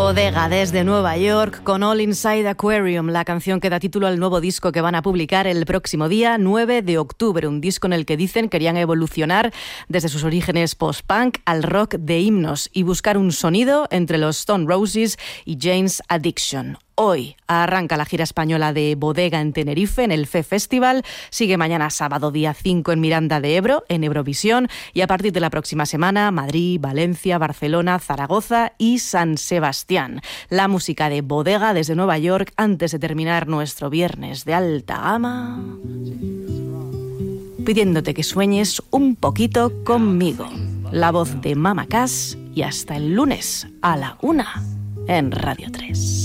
Bodega desde Nueva York con All Inside Aquarium, la canción que da título al nuevo disco que van a publicar el próximo día 9 de octubre, un disco en el que dicen querían evolucionar desde sus orígenes post-punk al rock de himnos y buscar un sonido entre los Stone Roses y Jane's Addiction. Hoy arranca la gira española de Bodega en Tenerife, en el FE Festival. Sigue mañana sábado día 5 en Miranda de Ebro, en Eurovisión. Y a partir de la próxima semana, Madrid, Valencia, Barcelona, Zaragoza y San Sebastián. La música de Bodega desde Nueva York antes de terminar nuestro viernes de alta gama, pidiéndote que sueñes un poquito conmigo. La voz de Mama Cass y hasta el lunes a la 1 en Radio 3.